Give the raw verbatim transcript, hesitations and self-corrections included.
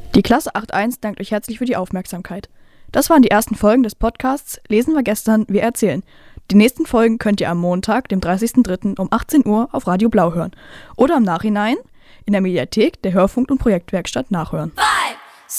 Die Klasse acht eins dankt euch herzlich für die Aufmerksamkeit. Das waren die ersten Folgen des Podcasts Lesen wir gestern, wir erzählen. Die nächsten Folgen könnt ihr am Montag, dem dreißigsten dritten um achtzehn Uhr auf Radio Blau hören oder im Nachhinein in der Mediathek der Hörfunk- und Projektwerkstatt nachhören.